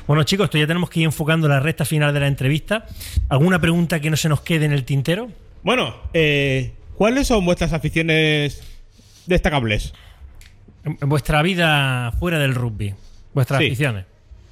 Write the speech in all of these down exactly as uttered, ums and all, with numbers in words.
Bueno, chicos, esto ya tenemos que ir enfocando la recta final de la entrevista. ¿Alguna pregunta que no se nos quede en el tintero? Bueno, eh, ¿cuáles son vuestras aficiones destacables? En, en vuestra vida fuera del rugby, vuestras Sí. aficiones.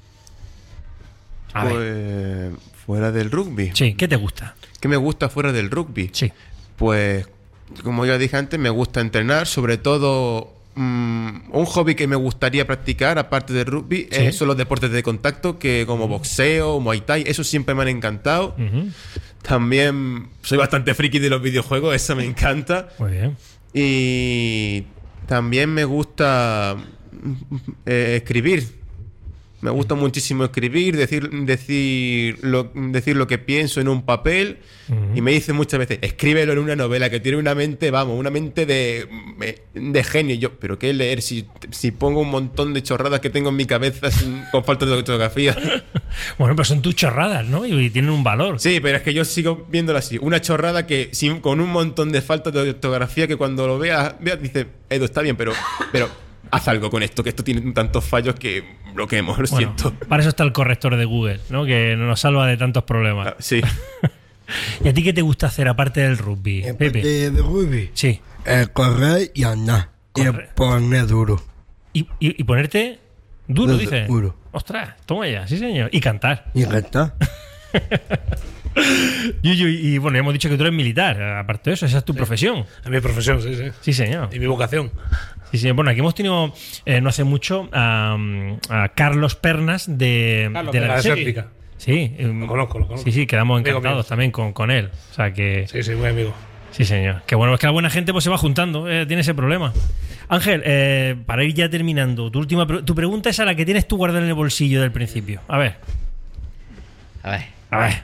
A Pues ver. fuera del rugby. Sí, ¿qué te gusta? ¿Qué me gusta fuera del rugby? Sí. Pues, como ya dije antes, me gusta entrenar, sobre todo mmm, un hobby que me gustaría practicar, aparte del rugby, Sí. eh, son los deportes de contacto, que como boxeo, muay thai, eso siempre me han encantado. Uh-huh. También soy bastante friki de los videojuegos, eso me encanta. Muy bien. Y también me gusta eh, escribir. Me gusta muchísimo escribir, decir, decir, lo, decir lo que pienso en un papel. Uh-huh. Y me dicen muchas veces, escríbelo en una novela, que tiene una mente, vamos, una mente de, de genio. Y yo, ¿pero qué leer si, si pongo un montón de chorradas que tengo en mi cabeza sin, con falta de ortografía? Bueno, pero son tus chorradas, ¿no? Y, y tienen un valor. Sí, pero es que yo sigo viéndolo así. Una chorrada que sin, con un montón de falta de ortografía que cuando lo veas, veas dices, Edu, está bien, pero... pero haz algo con esto, que esto tiene tantos fallos que bloqueemos, lo Bueno, siento. para eso está el corrector de Google, ¿no? Que nos salva de tantos problemas. Ah, sí. ¿Y a ti qué te gusta hacer aparte del rugby, En Pepe? parte de rugby, Sí. eh, correr y andar. Correr. Y poner duro. ¿Y, y, y ponerte duro, Duro, dices? duro. Ostras, toma ya, sí señor. Y cantar. Y cantar. Y, y, y, bueno, ya hemos dicho que tú eres militar. Aparte de eso, esa es tu profesión. Es mi profesión, sí, sí. Sí, señor. Y mi vocación. Sí, sí. Bueno, aquí hemos tenido eh, no hace mucho a, a Carlos Pernas de, Carlos de La Pernas. Sí. desértica. Sí, Lo conozco, lo conozco. Sí, sí, quedamos Amigo encantados mío. también con, con él. O sea que. Sí, sí, muy amigo. Sí, señor. Que bueno, es que la buena gente pues se va juntando, eh, tiene ese problema. Ángel, eh, para ir ya terminando, tu última pre- tu pregunta es a la que tienes tú guardada en el bolsillo del principio. A ver, A ver. a ver.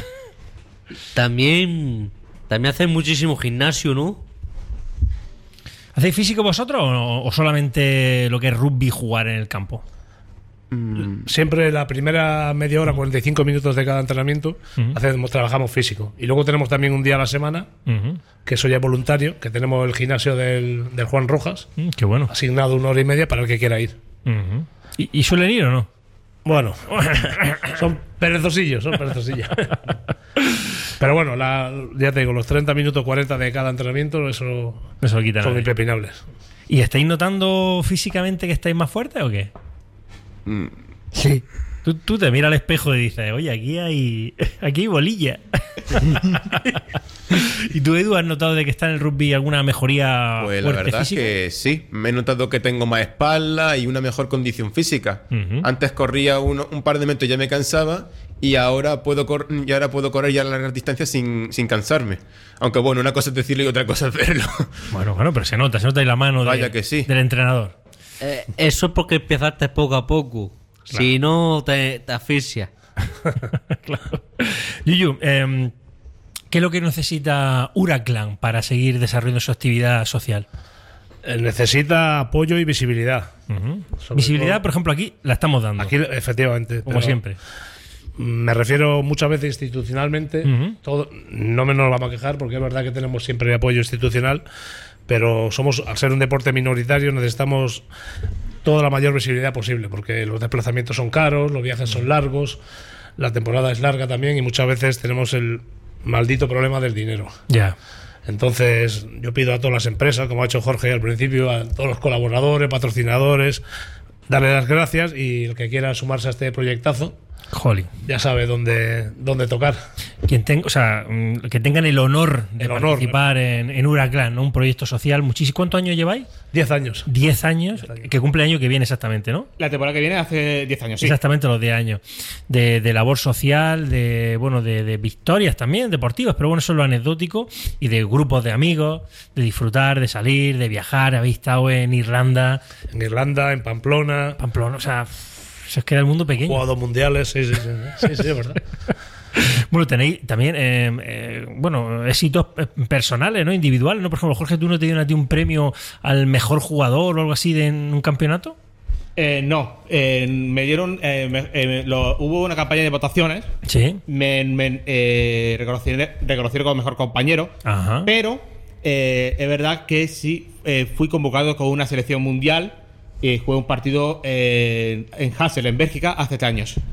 También. También hacen muchísimo gimnasio, ¿no? ¿Hacéis físico vosotros o, o solamente lo que es rugby jugar en el campo? Siempre la primera media hora, cuarenta y cinco minutos de cada entrenamiento, Ujú. hacemos, trabajamos físico. Y luego tenemos también un día a la semana, Ujú. que eso ya es voluntario, que tenemos el gimnasio del, del Juan Rojas, Mm, qué bueno. asignado una hora y media para el que quiera ir. Ujú. ¿Y, ¿Y suelen ir o no? Bueno, son perezosillos, son perezosillos. Pero bueno, la, ya te digo, los treinta minutos, cuarenta de cada entrenamiento, eso No se lo quitan. son nadie. impepinables. ¿Y estáis notando físicamente que estáis más fuertes o qué? Sí. Tú, tú te miras al espejo y dices, oye, aquí hay aquí hay bolilla. ¿Y tú, Edu, has notado de que está en el rugby alguna mejoría Pues la fuerte verdad física? es que sí. Me he notado que tengo más espalda y una mejor condición física. Ujú. Antes corría uno- un par de metros y ya me cansaba. Y ahora puedo, cor- y ahora puedo correr ya a largas distancias sin, sin cansarme. Aunque bueno, una cosa es decirlo y otra cosa es verlo. Bueno, bueno, pero se nota, se nota en la mano de- Vaya que sí. del entrenador. Eh, eso es porque empezaste poco a poco. Si no, te, te asfixias. Claro. Yuyu, eh, ¿qué es lo que necesita Huraclan para seguir desarrollando su actividad social? Eh, Necesita apoyo y visibilidad. Ujú. Sobre Visibilidad, todo- por ejemplo, aquí la estamos dando. Aquí, efectivamente. como pero siempre. Me refiero muchas veces institucionalmente. Ujú. Todo, no me nos vamos a quejar porque es verdad que tenemos siempre apoyo institucional, pero somos, al ser un deporte minoritario, necesitamos toda la mayor visibilidad posible porque los desplazamientos son caros, los viajes son largos, la temporada es larga también y muchas veces tenemos el maldito problema del dinero. Ya. Entonces, yo pido a todas las empresas, como ha hecho Jorge al principio, a todos los colaboradores, patrocinadores, darle las gracias y el que quiera sumarse a este proyectazo, Jolly. ya sabe dónde, dónde tocar. Quien tenga, o sea, mm, que tengan el honor de El honor. participar en, en Huraclan, ¿no? Un proyecto social. Muchísimo. ¿Cuántos años lleváis? Diez años. Diez años, Diez años. que cumple el año que viene exactamente, ¿no? La temporada que viene hace diez años, sí. Exactamente los diez años. De, de labor social, de bueno, de, de victorias también, deportivas, pero bueno, eso es lo anecdótico, y de grupos de amigos, de disfrutar, de salir, de viajar. Habéis estado en Irlanda, En Irlanda, en Pamplona, Pamplona, o sea, se os queda el mundo pequeño. jugado mundiales, sí, sí, sí, sí, sí, es verdad. Bueno, tenéis también, eh, eh, bueno, éxitos eh, personales, ¿no? Individuales, ¿no? Por ejemplo, Jorge, ¿tú no te dieron a ti un premio al mejor jugador o algo así de, en un campeonato? Eh, no, eh, me dieron. eh, me- eh, lo- hubo una campaña de votaciones. Sí. Me, me, eh, reconocieron, reconocieron como mejor compañero. Ajá. Pero eh, es verdad que sí eh, fui convocado con una selección mundial. Y jugué un partido eh, en Hassel, en Bélgica, hace tres años.